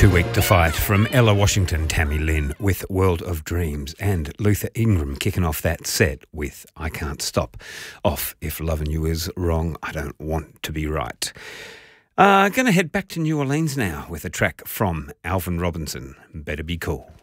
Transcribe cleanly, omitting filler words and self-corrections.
Too Weak to Fight from Ella Washington, Tammy Lynn with World of Dreams, and Luther Ingram kicking off that set with I Can't Stop off If Lovin' You Is Wrong, I Don't Want to Be Right. Going to head back to New Orleans now with a track from Alvin Robinson, Better Be Cool.